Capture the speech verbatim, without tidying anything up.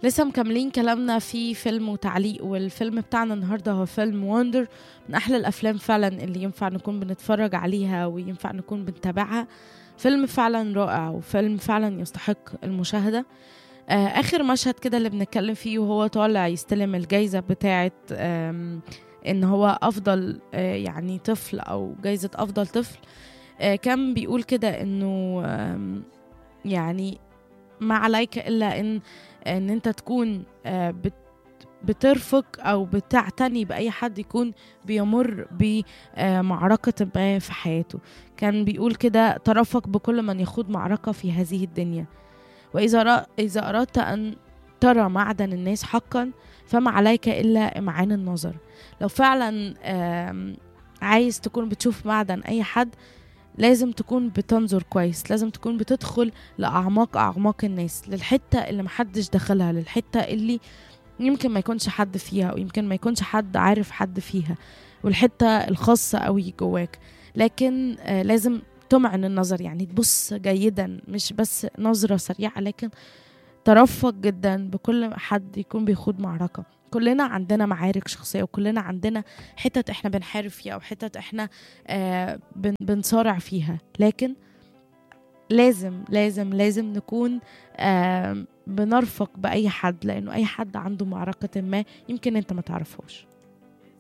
لسه مكملين كلامنا في فيلم وتعليق، والفيلم بتاعنا النهاردة هو فيلم وندر. من أحلى الأفلام فعلا اللي ينفع نكون بنتفرج عليها وينفع نكون بنتابعها. فيلم فعلا رائع وفيلم فعلا يستحق المشاهدة. آه آخر مشهد كده اللي بنتكلم فيه وهو طالع يستلم الجايزة بتاعة إن هو أفضل آه يعني طفل، أو جايزة أفضل طفل. آه كان بيقول كده إنه يعني ما عليك إلا إن إن أنت تكون بت بترفق أو بتعتني بأي حد يكون بيمر بمعركة ما في حياته. كان بيقول كده: ترفق بكل من يخوض معركة في هذه الدنيا، وإذا إذا أردت أن ترى معدن الناس حقا فما عليك إلا إمعان النظر. لو فعلا عايز تكون بتشوف معدن أي حد، لازم تكون بتنظر كويس، لازم تكون بتدخل لأعماق أعماق الناس، للحتة اللي محدش دخلها، للحتة اللي يمكن ما يكونش حد فيها، أو يمكن ما يكونش حد عارف حد فيها، والحتة الخاصة قوي جواك. لكن آه لازم تمعن النظر، يعني تبص جيدا، مش بس نظرة سريعة، لكن ترفق جدا بكل حد يكون بيخوض معركة. كلنا عندنا معارك شخصية، وكلنا عندنا حتت احنا بنحارب فيها، أو حتت احنا آه بن بنصارع فيها. لكن لازم لازم لازم نكون آه بنرفق بأي حد، لأنه أي حد عنده معركة ما يمكن انت ما تعرفهاش.